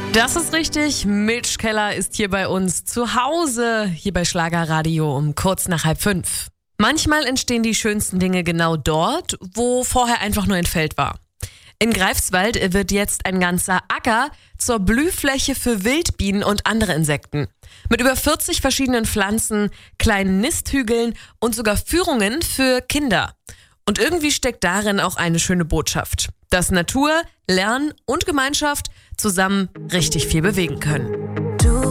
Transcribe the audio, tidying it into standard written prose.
Das ist richtig. Mitch Keller ist hier bei uns zu Hause, hier bei Schlagerradio um kurz nach 4:30. Manchmal entstehen die schönsten Dinge genau dort, wo vorher einfach nur ein Feld war. In Greifswald wird jetzt ein ganzer Acker zur Blühfläche für Wildbienen und andere Insekten. Mit über 40 verschiedenen Pflanzen, kleinen Nisthügeln und sogar Führungen für Kinder. Und irgendwie steckt darin auch eine schöne Botschaft, dass Natur, Lernen und Gemeinschaft zusammen richtig viel bewegen können.